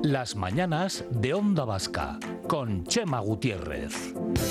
Las mañanas de Onda Vasca, con Chema Gutiérrez.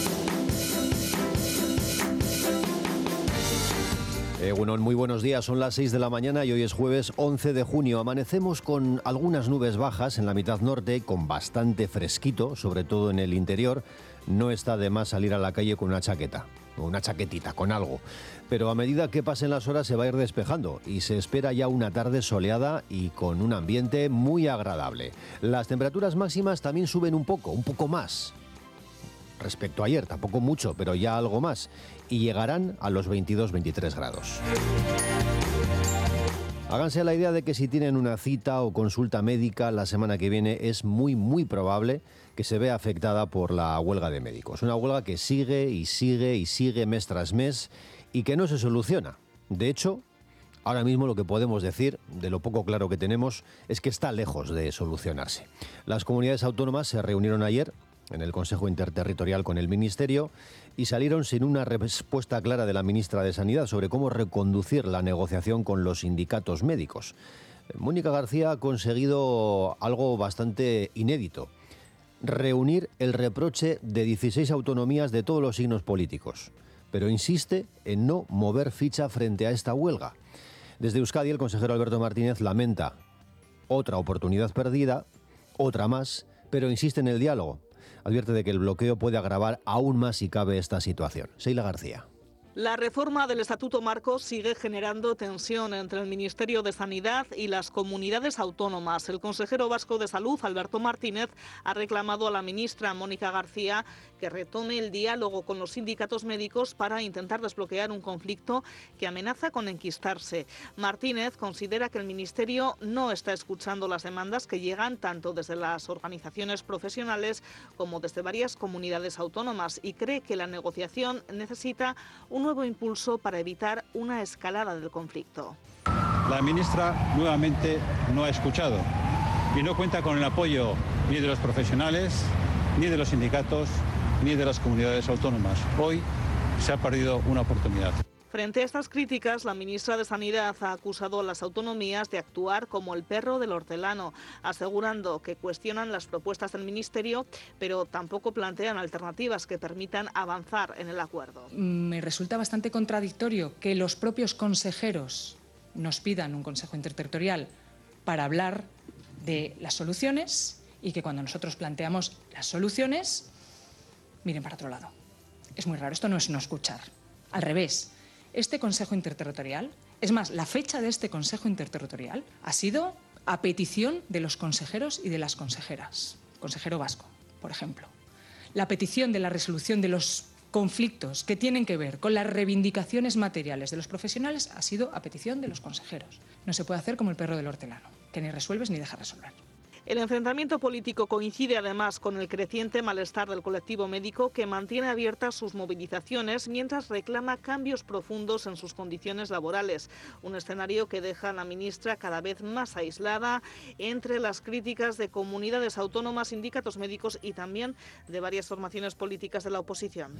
Bueno, muy buenos días, son las 6 de la mañana y hoy es jueves 11 de junio. Amanecemos con algunas nubes bajas en la mitad norte, con bastante fresquito, sobre todo en el interior. No está de más salir a la calle con una chaqueta, o una chaquetita, con algo. Pero a medida que pasen las horas se va a ir despejando y se espera ya una tarde soleada y con un ambiente muy agradable. Las temperaturas máximas también suben un poco más. Respecto a ayer, tampoco mucho, pero ya algo más, y llegarán a los 22-23 grados. Háganse la idea de que si tienen una cita o consulta médica la semana que viene, es muy probable que se vea afectada por la huelga de médicos. Una huelga que sigue y sigue mes tras mes y que no se soluciona. De hecho, ahora mismo lo que podemos decir, de lo poco claro que tenemos, es que está lejos de solucionarse. Las comunidades autónomas se reunieron ayer en el Consejo Interterritorial con el Ministerio y salieron sin una respuesta clara de la ministra de Sanidad sobre cómo reconducir la negociación con los sindicatos médicos. Mónica García ha conseguido algo bastante inédito: reunir el reproche de 16 autonomías de todos los signos políticos, pero insiste en no mover ficha frente a esta huelga. Desde Euskadi, el consejero Alberto Martínez lamenta otra oportunidad perdida, otra más, pero insiste en el diálogo. Advierte de que el bloqueo puede agravar aún más si cabe esta situación. Seila García. La reforma del Estatuto Marco sigue generando tensión entre el Ministerio de Sanidad y las comunidades autónomas. El consejero vasco de Salud, Alberto Martínez, ha reclamado a la ministra Mónica García que retome el diálogo con los sindicatos médicos para intentar desbloquear un conflicto que amenaza con enquistarse. Martínez considera que el Ministerio no está escuchando las demandas que llegan tanto desde las organizaciones profesionales como desde varias comunidades autónomas y cree que la negociación necesita un nuevo impulso para evitar una escalada del conflicto. La ministra nuevamente no ha escuchado y no cuenta con el apoyo ni de los profesionales, ni de los sindicatos, ni de las comunidades autónomas. Hoy se ha perdido una oportunidad. Frente a estas críticas, la ministra de Sanidad ha acusado a las autonomías de actuar como el perro del hortelano, asegurando que cuestionan las propuestas del Ministerio, pero tampoco plantean alternativas que permitan avanzar en el acuerdo. Me resulta bastante contradictorio que los propios consejeros nos pidan un Consejo Interterritorial para hablar de las soluciones y que cuando nosotros planteamos las soluciones, miren para otro lado. Es muy raro, esto no es no escuchar. Al revés. Este Consejo Interterritorial, es más, la fecha de este Consejo Interterritorial ha sido a petición de los consejeros y de las consejeras. Consejero vasco, por ejemplo. La petición de la resolución de los conflictos que tienen que ver con las reivindicaciones materiales de los profesionales ha sido a petición de los consejeros. No se puede hacer como el perro del hortelano, que ni resuelves ni dejas resolver. El enfrentamiento político coincide además con el creciente malestar del colectivo médico, que mantiene abiertas sus movilizaciones mientras reclama cambios profundos en sus condiciones laborales. Un escenario que deja a la ministra cada vez más aislada entre las críticas de comunidades autónomas, sindicatos médicos y también de varias formaciones políticas de la oposición.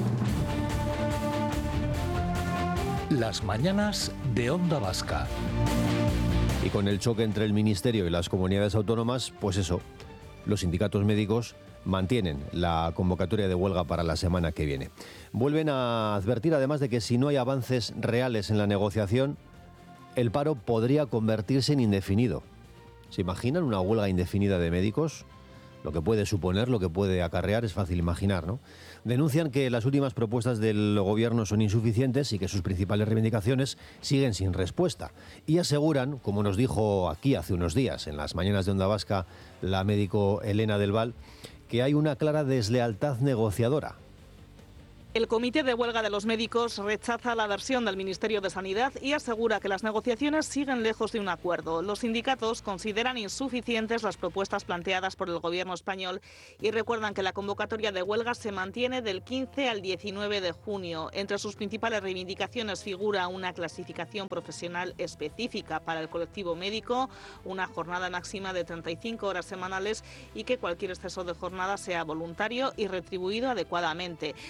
Las mañanas de Onda Vasca. Y con el choque entre el Ministerio y las comunidades autónomas, pues eso, los sindicatos médicos mantienen la convocatoria de huelga para la semana que viene. Vuelven a advertir además de que si no hay avances reales en la negociación, el paro podría convertirse en indefinido. ¿Se imaginan una huelga indefinida de médicos? Lo que puede suponer, lo que puede acarrear, es fácil imaginar, ¿no? Denuncian que las últimas propuestas del gobierno son insuficientes y que sus principales reivindicaciones siguen sin respuesta. Y aseguran, como nos dijo aquí hace unos días, en las mañanas de Onda Vasca, la médico Elena del Val, que hay una clara deslealtad negociadora. El Comité de Huelga de los Médicos rechaza la versión del Ministerio de Sanidad y asegura que las negociaciones siguen lejos de un acuerdo. Los sindicatos consideran insuficientes las propuestas planteadas por el Gobierno español y recuerdan que la convocatoria de huelga se mantiene del 15 al 19 de junio. Entre sus principales reivindicaciones figura una clasificación profesional específica para el colectivo médico, una jornada máxima de 35 horas semanales y que cualquier exceso de jornada sea voluntario y retribuido adecuadamente. La portavoz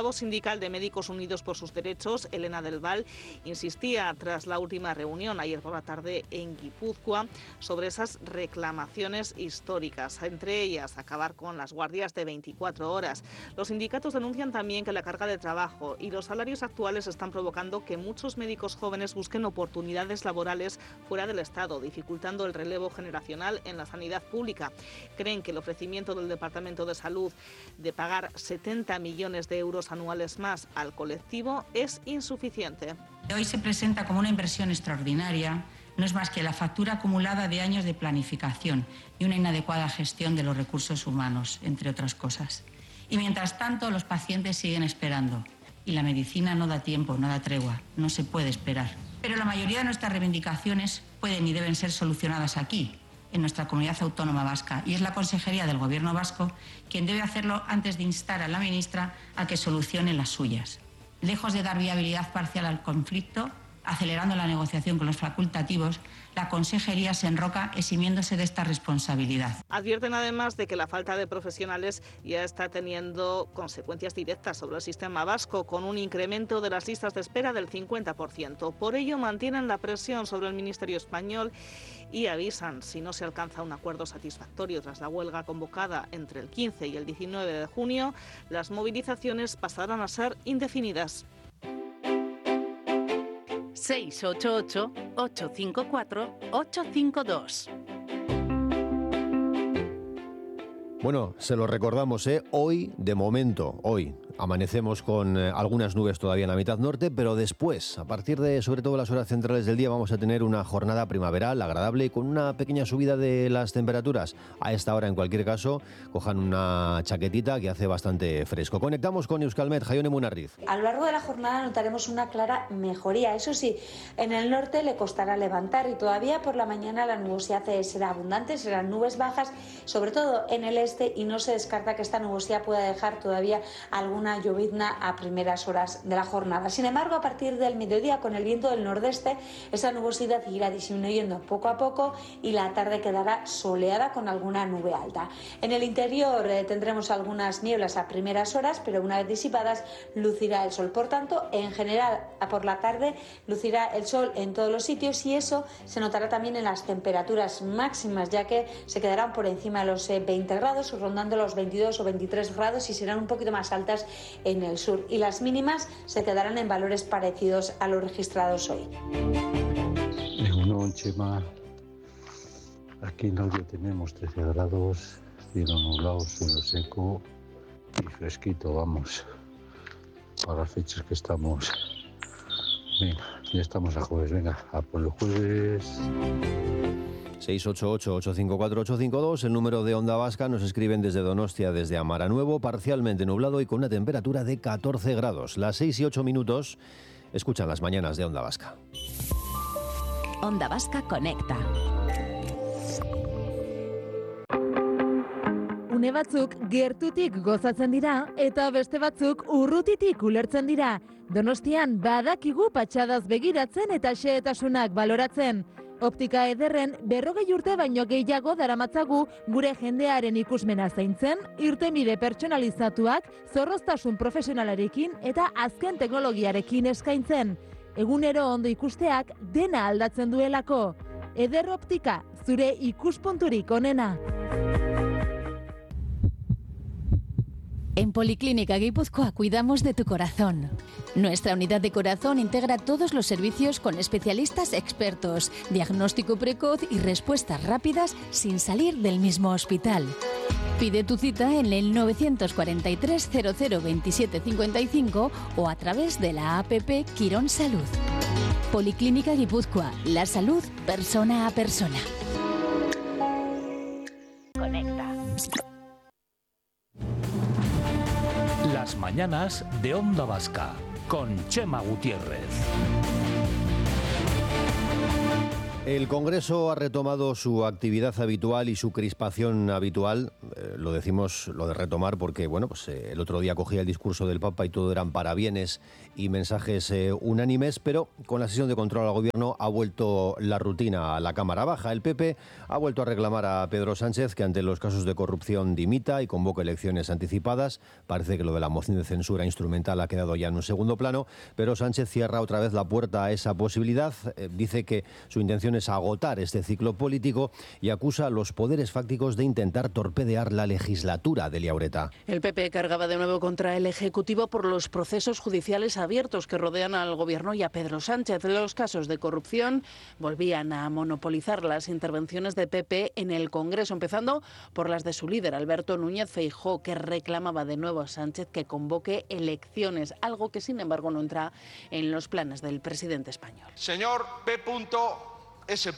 portavoz sindical de Médicos Unidos por sus Derechos, Elena del Val, insistía tras la última reunión ayer por la tarde en Guipúzcoa sobre esas reclamaciones históricas, entre ellas acabar con las guardias de 24 horas. Los sindicatos denuncian también que la carga de trabajo y los salarios actuales están provocando que muchos médicos jóvenes busquen oportunidades laborales fuera del Estado, dificultando el relevo generacional en la sanidad pública. Creen que el ofrecimiento del Departamento de Salud de pagar 70 millones de euros anuales más al colectivo es insuficiente. Hoy se presenta como una inversión extraordinaria. No es más que la factura acumulada de años de planificación y una inadecuada gestión de los recursos humanos, entre otras cosas. Y mientras tanto, los pacientes siguen esperando. Y la medicina no da tiempo, no da tregua, no se puede esperar. Pero la mayoría de nuestras reivindicaciones pueden y deben ser solucionadas aquí, en nuestra comunidad autónoma vasca. Y es la Consejería del Gobierno vasco quien debe hacerlo antes de instar a la ministra a que solucione las suyas. Lejos de dar viabilidad parcial al conflicto, acelerando la negociación con los facultativos, la Consejería se enroca eximiéndose de esta responsabilidad. Advierten además de que la falta de profesionales ya está teniendo consecuencias directas sobre el sistema vasco, con un incremento de las listas de espera del 50%. Por ello mantienen la presión sobre el Ministerio español y avisan, si no se alcanza un acuerdo satisfactorio tras la huelga convocada entre el 15 y el 19 de junio, las movilizaciones pasarán a ser indefinidas. 688-854-852. Bueno, se lo recordamos, hoy, de momento, hoy amanecemos con algunas nubes todavía en la mitad norte, pero después, a partir de sobre todo las horas centrales del día, vamos a tener una jornada primaveral agradable y con una pequeña subida de las temperaturas. A esta hora, en cualquier caso, cojan una chaquetita que hace bastante fresco. Conectamos con Euskalmet, Jaione Munarriz. A lo largo de la jornada notaremos una clara mejoría. Eso sí, en el norte le costará levantar y todavía por la mañana la nubosidad será abundante, serán nubes bajas, sobre todo en el este, y no se descarta que esta nubosidad pueda dejar todavía alguna llovizna a primeras horas de la jornada. Sin embargo, a partir del mediodía, con el viento del nordeste, esa nubosidad irá disminuyendo poco a poco y la tarde quedará soleada con alguna nube alta. En el interior tendremos algunas nieblas a primeras horas, pero una vez disipadas lucirá el sol. Por tanto, en general, por la tarde lucirá el sol en todos los sitios y eso se notará también en las temperaturas máximas, ya que se quedarán por encima de los 20 grados, rondando los 22 o 23 grados y serán un poquito más altas en el sur, y las mínimas se quedarán en valores parecidos a los registrados hoy. Egunon, Chema. Aquí en Audio tenemos 13 grados, cielo nublado, suelo seco y fresquito, vamos, para las fechas que estamos. Venga, ya estamos a jueves, venga, a por los jueves. 688-854-852, el número de Onda Vasca. Nos escriben desde Donostia, desde Amara Nuevo, parcialmente nublado y con una temperatura de 14 grados. Las 6 y 8 minutos, escuchan las mañanas de Onda Vasca. Onda Vasca conecta. Une batzuk gertutik gozatzen dira eta beste batzuk urrutitik ulertzen dira. Donostian badakigu patxadaz begiratzen eta xehetasunak baloratzen. Optika ederren 40 urte baino gehiago daramatzagu gure jendearen ikusmena zaintzen, irtenbide pertsonalizatuak, zorroztasun profesionalarekin eta azken teknologiarekin eskaintzen. Egunero ondo ikusteak dena aldatzen duelako. Eder Optika, zure ikuspunturik onena. En Policlínica Guipúzcoa cuidamos de tu corazón. Nuestra unidad de corazón integra todos los servicios con especialistas expertos, diagnóstico precoz y respuestas rápidas sin salir del mismo hospital. Pide tu cita en el 943 00 27 55 o a través de la APP Quirón Salud. Policlínica Guipúzcoa, la salud persona a persona. Conecta. Las mañanas de Onda Vasca con Chema Gutiérrez. El Congreso ha retomado su actividad habitual y su crispación habitual. Lo decimos, lo de retomar, porque bueno, pues el otro día cogía el discurso del Papa y todo eran parabienes y mensajes unánimes, pero con la sesión de control al Gobierno ha vuelto la rutina a la Cámara Baja. El PP ha vuelto a reclamar a Pedro Sánchez que ante los casos de corrupción dimita y convoque elecciones anticipadas. Parece que lo de la moción de censura instrumental ha quedado ya en un segundo plano, pero Sánchez cierra otra vez la puerta a esa posibilidad. Dice que su intención es agotar este ciclo político y acusa a los poderes fácticos de intentar torpedear la legislatura de Liaureta. El PP cargaba de nuevo contra el Ejecutivo por los procesos judiciales abiertos que rodean al Gobierno y a Pedro Sánchez. Los casos de corrupción volvían a monopolizar las intervenciones de PP en el Congreso, empezando por las de su líder, Alberto Núñez Feijóo, que reclamaba de nuevo a Sánchez que convoque elecciones, algo que sin embargo no entra en los planes del presidente español. Señor P.S.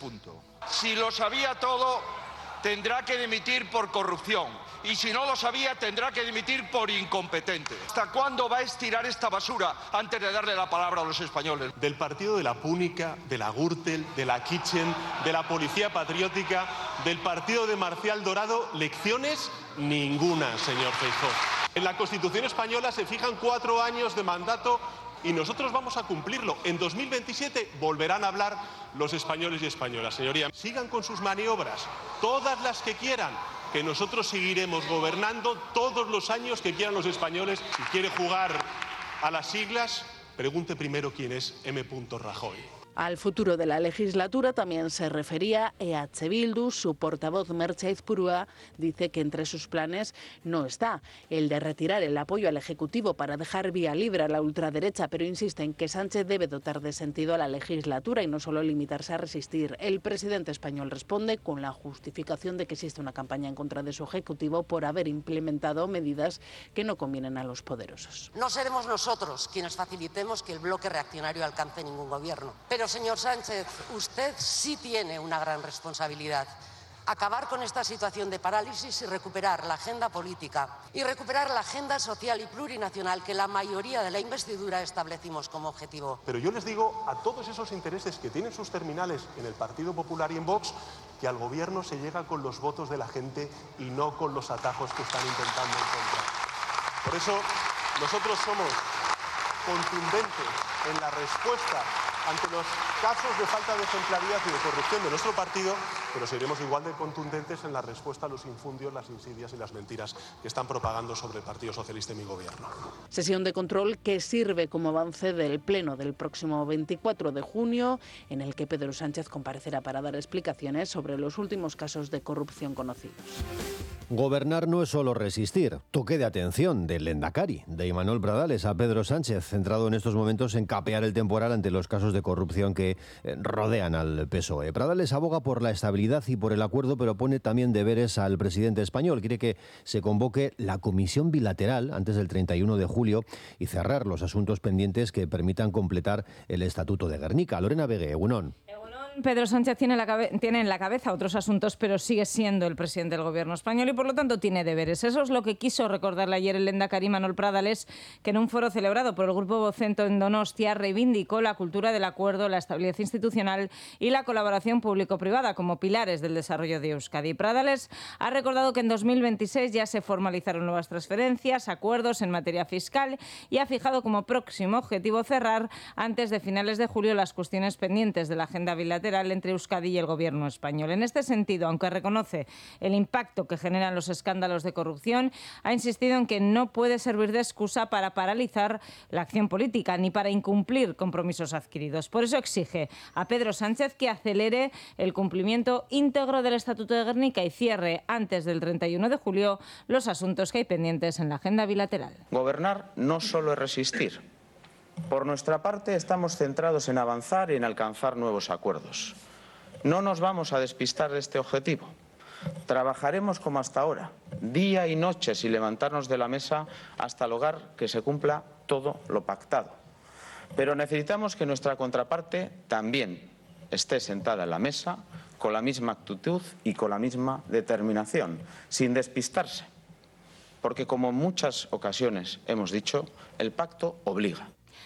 Si lo sabía todo, tendrá que dimitir por corrupción. Y si no lo sabía, tendrá que dimitir por incompetente. ¿Hasta cuándo va a estirar esta basura antes de darle la palabra a los españoles? Del partido de la Púnica, de la Gürtel, de la Kitchen, de la Policía Patriótica, del partido de Marcial Dorado, lecciones ninguna, señor Feijóo. En la Constitución española se fijan 4 años de mandato y nosotros vamos a cumplirlo. En 2027 volverán a hablar los españoles y españolas. Señoría, sigan con sus maniobras, todas las que quieran, que nosotros seguiremos gobernando todos los años que quieran los españoles. Si quiere jugar a las siglas, pregunte primero quién es M. Rajoy. Al futuro de la legislatura también se refería EH Bildu. Su portavoz Merche Aizpurua dice que entre sus planes no está el de retirar el apoyo al Ejecutivo para dejar vía libre a la ultraderecha, pero insiste en que Sánchez debe dotar de sentido a la legislatura y no solo limitarse a resistir. El presidente español responde con la justificación de que existe una campaña en contra de su Ejecutivo por haber implementado medidas que no convienen a los poderosos. No seremos nosotros quienes facilitemos que el bloque reaccionario alcance ningún gobierno. Pero, señor Sánchez, usted sí tiene una gran responsabilidad. Acabar con esta situación de parálisis y recuperar la agenda política y recuperar la agenda social y plurinacional que la mayoría de la investidura establecimos como objetivo. Pero yo les digo a todos esos intereses que tienen sus terminales en el Partido Popular y en Vox, que al gobierno se llega con los votos de la gente y no con los atajos que están intentando encontrar. Por eso nosotros somos contundentes en la respuesta ante los casos de falta de ejemplaridad y de corrupción de nuestro partido, pero seremos igual de contundentes en la respuesta a los infundios, las insidias y las mentiras que están propagando sobre el Partido Socialista y mi gobierno. Sesión de control que sirve como avance del pleno del próximo 24 de junio, en el que Pedro Sánchez comparecerá para dar explicaciones sobre los últimos casos de corrupción conocidos. Gobernar no es solo resistir. Toque de atención del Lehendakari, de Imanol Bradales, a Pedro Sánchez, centrado en estos momentos en capear el temporal ante los casos de corrupción que rodean al PSOE. Bradales aboga por la estabilidad y por el acuerdo, pero pone también deberes al presidente español. Quiere que se convoque la comisión bilateral antes del 31 de julio y cerrar los asuntos pendientes que permitan completar el Estatuto de Gernika. Lorena Vegue, egunon. Pedro Sánchez tiene en la cabeza otros asuntos, pero sigue siendo el presidente del Gobierno español y por lo tanto tiene deberes. Eso es lo que quiso recordarle ayer el lehendakari Imanol Bradales, que en un foro celebrado por el Grupo Vocento en Donostia reivindicó la cultura del acuerdo, la estabilidad institucional y la colaboración público-privada como pilares del desarrollo de Euskadi. Bradales ha recordado que en 2026 ya se formalizaron nuevas transferencias, acuerdos en materia fiscal y ha fijado como próximo objetivo cerrar antes de finales de julio las cuestiones pendientes de la agenda bilateral entre Euskadi y el Gobierno español. En este sentido, aunque reconoce el impacto que generan los escándalos de corrupción, ha insistido en que no puede servir de excusa para paralizar la acción política ni para incumplir compromisos adquiridos. Por eso exige a Pedro Sánchez que acelere el cumplimiento íntegro del Estatuto de Gernika y cierre antes del 31 de julio los asuntos que hay pendientes en la agenda bilateral. Gobernar no solo es resistir. Por nuestra parte, estamos centrados en avanzar y en alcanzar nuevos acuerdos. No nos vamos a despistar de este objetivo. Trabajaremos como hasta ahora, día y noche, sin levantarnos de la mesa hasta lograr que se cumpla todo lo pactado. Pero necesitamos que nuestra contraparte también esté sentada en la mesa con la misma actitud y con la misma determinación, sin despistarse. Porque, como en muchas ocasiones hemos dicho, el pacto obliga.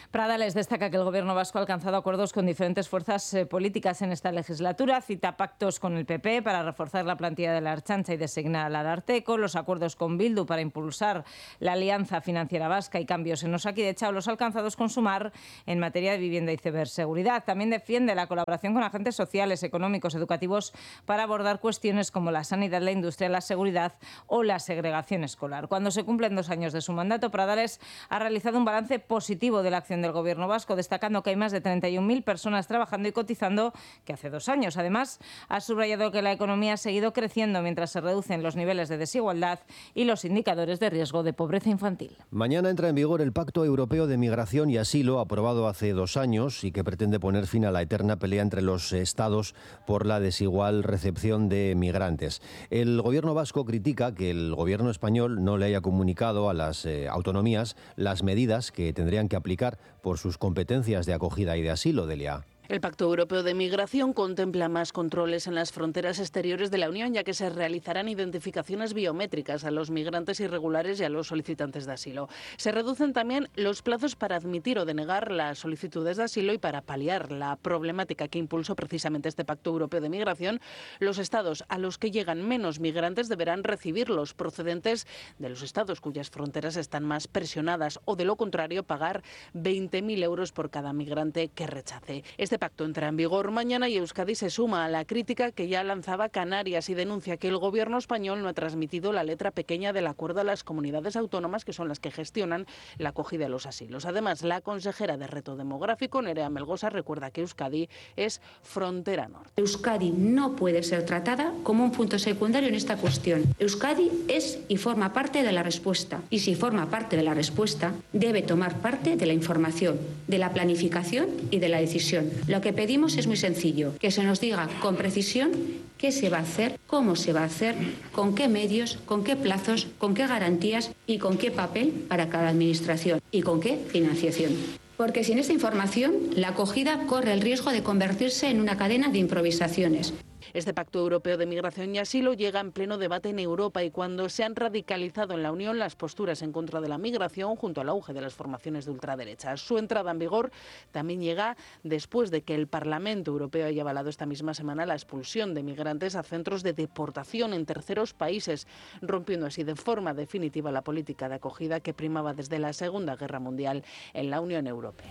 Pradales destaca que el Gobierno vasco ha alcanzado acuerdos con diferentes fuerzas políticas en esta legislatura. Cita pactos con el PP para reforzar la plantilla de la Ertzaintza y designar al Ararteko, los acuerdos con Bildu para impulsar la Alianza Financiera Vasca y cambios en Osakidetza, o los alcanzados con Sumar en materia de vivienda y ciberseguridad. También defiende la colaboración con agentes sociales, económicos, educativos para abordar cuestiones como la sanidad, la industria, la seguridad o la segregación escolar. Cuando se cumplen 2 años de su mandato, Pradales ha realizado un balance positivo de la acción del Gobierno vasco, destacando que hay más de 31.000 personas trabajando y cotizando que hace 2 años. Además, ha subrayado que la economía ha seguido creciendo mientras se reducen los niveles de desigualdad y los indicadores de riesgo de pobreza infantil. Mañana entra en vigor el Pacto Europeo de Migración y Asilo, aprobado hace 2 años y que pretende poner fin a la eterna pelea entre los estados por la desigual recepción de migrantes. El Gobierno vasco critica que el Gobierno español no le haya comunicado a las autonomías las medidas que tendrían que aplicar por sus competencias de acogida y de asilo, Delia. El Pacto Europeo de Migración contempla más controles en las fronteras exteriores de la Unión, ya que se realizarán identificaciones biométricas a los migrantes irregulares y a los solicitantes de asilo. Se reducen también los plazos para admitir o denegar las solicitudes de asilo, y para paliar la problemática que impulsó precisamente este Pacto Europeo de Migración, los estados a los que llegan menos migrantes deberán recibirlos procedentes de los estados cuyas fronteras están más presionadas, o de lo contrario pagar 20.000 euros por cada migrante que rechace. Este pacto entra en vigor mañana y Euskadi se suma a la crítica que ya lanzaba Canarias y denuncia que el Gobierno español no ha transmitido la letra pequeña del acuerdo a las comunidades autónomas, que son las que gestionan la acogida de los asilos. Además, la consejera de Reto Demográfico, Nerea Melgosa, recuerda que Euskadi es frontera norte. Euskadi no puede ser tratada como un punto secundario en esta cuestión. Euskadi es y forma parte de la respuesta. Y si forma parte de la respuesta, debe tomar parte de la información, de la planificación y de la decisión. Lo que pedimos es muy sencillo, que se nos diga con precisión qué se va a hacer, cómo se va a hacer, con qué medios, con qué plazos, con qué garantías y con qué papel para cada administración y con qué financiación. Porque sin esta información, la acogida corre el riesgo de convertirse en una cadena de improvisaciones. Este Pacto Europeo de Migración y Asilo llega en pleno debate en Europa, y cuando se han radicalizado en la Unión las posturas en contra de la migración junto al auge de las formaciones de ultraderecha. Su entrada en vigor también llega después de que el Parlamento Europeo haya avalado esta misma semana la expulsión de migrantes a centros de deportación en terceros países, rompiendo así de forma definitiva la política de acogida que primaba desde la Segunda Guerra Mundial en la Unión Europea.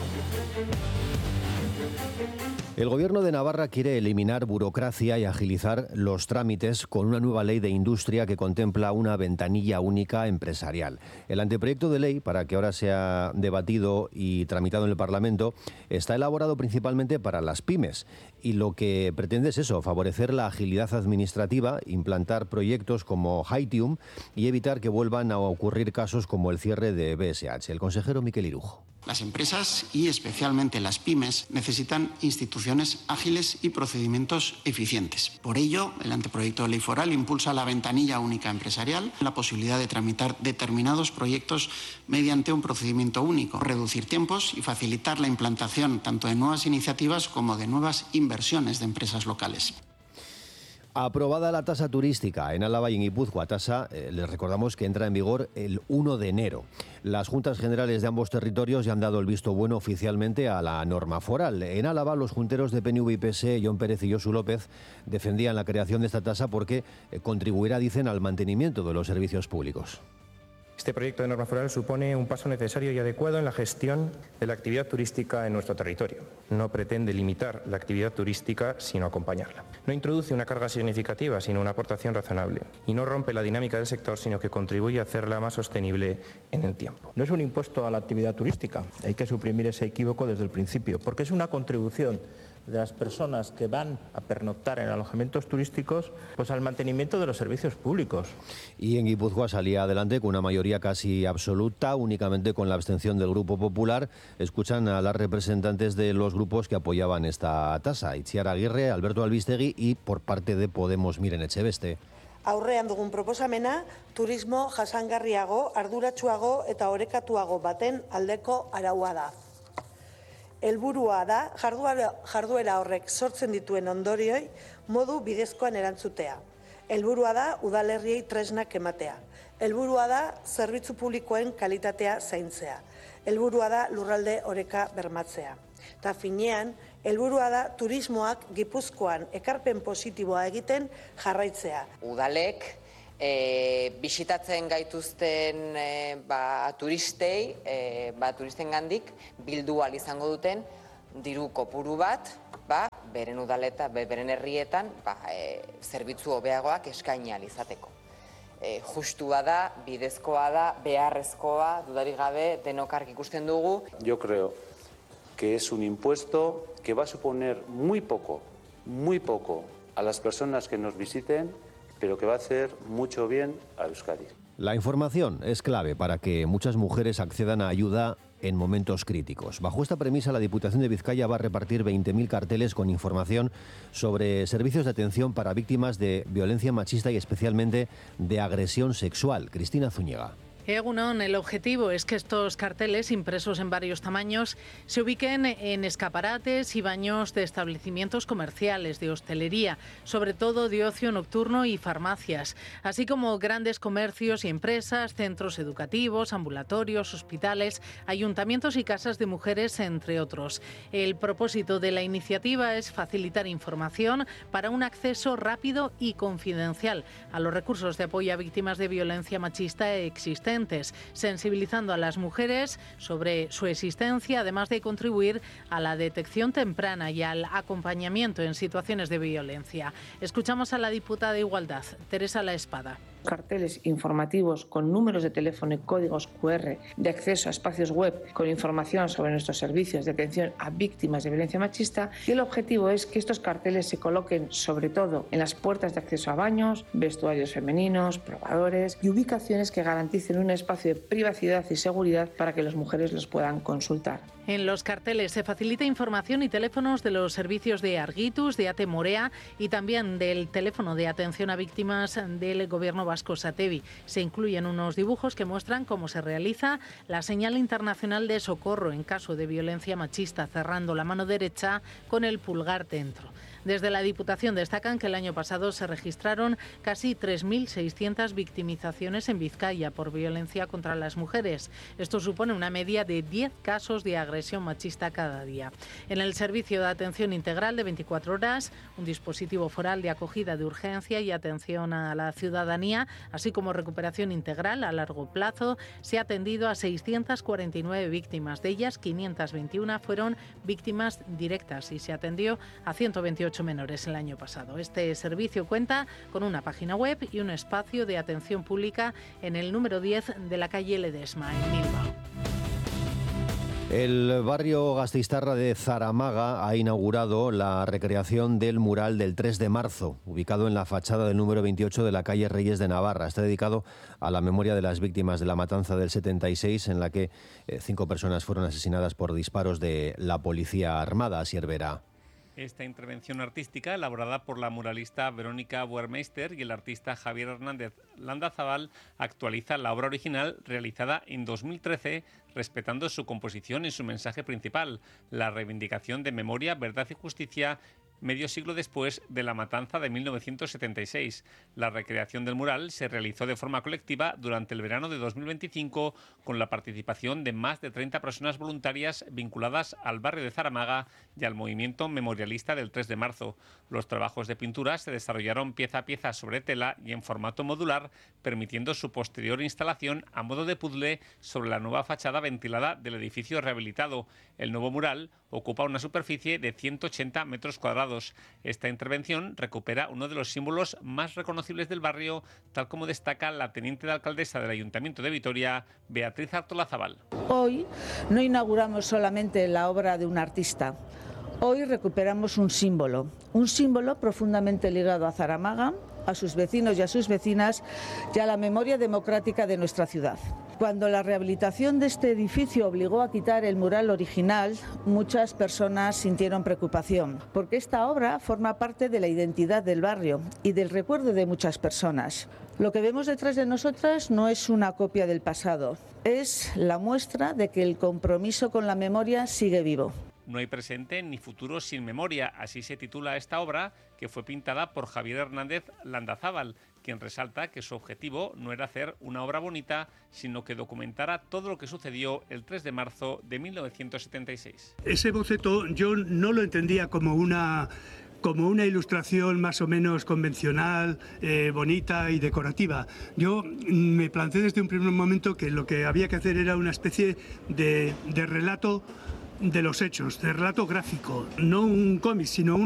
El Gobierno de Navarra quiere eliminar burocracia y agilizar los trámites con una nueva ley de industria que contempla una ventanilla única empresarial. El anteproyecto de ley, para que ahora sea debatido y tramitado en el Parlamento, está elaborado principalmente para las pymes, y lo que pretende es eso: favorecer la agilidad administrativa, implantar proyectos como Haitium y evitar que vuelvan a ocurrir casos como el cierre de BSH. El consejero Miquel Irujo. Las empresas y especialmente las pymes necesitan instituciones ágiles y procedimientos eficientes. Por ello, el anteproyecto de ley foral impulsa la ventanilla única empresarial, la posibilidad de tramitar determinados proyectos mediante un procedimiento único, reducir tiempos y facilitar la implantación tanto de nuevas iniciativas como de nuevas inversiones de empresas locales. Aprobada la tasa turística en Álava y en Guipúzcoa, tasa, les recordamos que entra en vigor el 1 de enero. Las Juntas Generales de ambos territorios ya han dado el visto bueno oficialmente a la norma foral. En Álava, los junteros de PNV y PSE, Jon Pérez y Josu López, defendían la creación de esta tasa porque contribuirá, dicen, al mantenimiento de los servicios públicos. Este proyecto de norma foral supone un paso necesario y adecuado en la gestión de la actividad turística en nuestro territorio. No pretende limitar la actividad turística, sino acompañarla. No introduce una carga significativa, sino una aportación razonable. Y no rompe la dinámica del sector, sino que contribuye a hacerla más sostenible en el tiempo. No es un impuesto a la actividad turística. Hay que suprimir ese equívoco desde el principio, porque es una contribución de las personas que van a pernoctar en alojamientos turísticos, pues al mantenimiento de los servicios públicos. Y en Guipúzcoa salía adelante con una mayoría casi absoluta, únicamente con la abstención del Grupo Popular. Escuchan a las representantes de los grupos que apoyaban esta tasa: Itziar Aguirre, Alberto Albistegui y, por parte de Podemos, Miren Etxebeste. Aurrean dugun proposamena, turismo jasangarriago, arduratsuago eta orekatuago baten aldeko araua da. Helburua da jarduera horrek sortzen dituen ondorioi modu bidezkoan erantzutea. Helburua da udalerriei tresnak ematea. Helburua da zerbitzu publikoen kalitatea zaintzea. helburua da lurralde oreka bermatzea. Eta finean, helburua da turismoak Gipuzkoan ekarpen positiboa egiten jarraitzea. Udalek bisitatzen gaituzten turistei, turistengandik bildu ahal izango duten diru kopuru bat, beren udaleta, beren herrietan, zerbitzu hobeagoak eskaini ahal izateko. Justua da, bidezkoa da, beharrezkoa, dudarik gabe, denok argi ikusten dugu. Yo creo que es un impuesto que va a suponer muy poco a las personas que nos visiten, pero que va a hacer mucho bien a Euskadi. La información es clave para que muchas mujeres accedan a ayuda en momentos críticos. Bajo esta premisa, la Diputación de Vizcaya va a repartir 20.000 carteles con información sobre servicios de atención para víctimas de violencia machista y especialmente de agresión sexual. Cristina Zúñiga. Egunon, el objetivo es que estos carteles, impresos en varios tamaños, se ubiquen en escaparates y baños de establecimientos comerciales, de hostelería, sobre todo de ocio nocturno y farmacias, así como grandes comercios y empresas, centros educativos, ambulatorios, hospitales, ayuntamientos y casas de mujeres, entre otros. El propósito de la iniciativa es facilitar información para un acceso rápido y confidencial a los recursos de apoyo a víctimas de violencia machista existentes, sensibilizando a las mujeres sobre su existencia, además de contribuir a la detección temprana y al acompañamiento en situaciones de violencia. Escuchamos a la diputada de Igualdad, Teresa La Espada. Carteles informativos con números de teléfono y códigos QR de acceso a espacios web con información sobre nuestros servicios de atención a víctimas de violencia machista, y el objetivo es que estos carteles se coloquen sobre todo en las puertas de acceso a baños, vestuarios femeninos, probadores y ubicaciones que garanticen un espacio de privacidad y seguridad para que las mujeres los puedan consultar. En los carteles se facilita información y teléfonos de los servicios de Argitus, de AT Morea y también del teléfono de atención a víctimas del Gobierno vasco Satevi. Se incluyen unos dibujos que muestran cómo se realiza la señal internacional de socorro en caso de violencia machista, cerrando la mano derecha con el pulgar dentro. Desde la Diputación destacan que el año pasado se registraron casi 3.600 victimizaciones en Vizcaya por violencia contra las mujeres. Esto supone una media de 10 casos de agresión machista cada día. En el servicio de atención integral de 24 horas, un dispositivo foral de acogida de urgencia y atención a la ciudadanía, así como recuperación integral a largo plazo, se ha atendido a 649 víctimas. De ellas, 521 fueron víctimas directas y se atendió a 128 menores el año pasado. Este servicio cuenta con una página web y un espacio de atención pública en el número 10 de la calle Ledesma, en Bilbao. El barrio gasteiztarra de Zaramaga ha inaugurado la recreación del mural del 3 de marzo, ubicado en la fachada del número 28 de la calle Reyes de Navarra. Está dedicado a la memoria de las víctimas de la matanza del 76, en la que 5 personas fueron asesinadas por disparos de la policía armada. Asier Vera. Esta intervención artística, elaborada por la muralista Verónica Buermeister y el artista Javier Hernández Landazabal, actualiza la obra original realizada en 2013, respetando su composición y su mensaje principal, la reivindicación de memoria, verdad y justicia, medio siglo después de la matanza de 1976. La recreación del mural se realizó de forma colectiva durante el verano de 2025 con la participación de más de 30 personas voluntarias vinculadas al barrio de Zaramaga y al movimiento memorialista del 3 de marzo. Los trabajos de pintura se desarrollaron pieza a pieza sobre tela y en formato modular, permitiendo su posterior instalación a modo de puzzle sobre la nueva fachada ventilada del edificio rehabilitado. El nuevo mural ocupa una superficie de 180 metros cuadrados. Esta intervención recupera uno de los símbolos más reconocibles del barrio, tal como destaca la teniente de alcaldesa del Ayuntamiento de Vitoria, Beatriz Artolazabal. Hoy no inauguramos solamente la obra de un artista. Hoy recuperamos un símbolo profundamente ligado a Zaramaga, a sus vecinos y a sus vecinas y a la memoria democrática de nuestra ciudad. Cuando la rehabilitación de este edificio obligó a quitar el mural original, muchas personas sintieron preocupación, porque esta obra forma parte de la identidad del barrio y del recuerdo de muchas personas. Lo que vemos detrás de nosotras no es una copia del pasado, es la muestra de que el compromiso con la memoria sigue vivo. No hay presente ni futuro sin memoria, así se titula esta obra, que fue pintada por Javier Hernández Landazabal, quien resalta que su objetivo no era hacer una obra bonita, sino que documentara todo lo que sucedió el 3 de marzo de 1976. Ese boceto yo no lo entendía como una ilustración más o menos convencional, bonita y decorativa. Yo me planteé desde un primer momento que lo que había que hacer era una especie de relato de los hechos, de relato gráfico, no un cómic, sino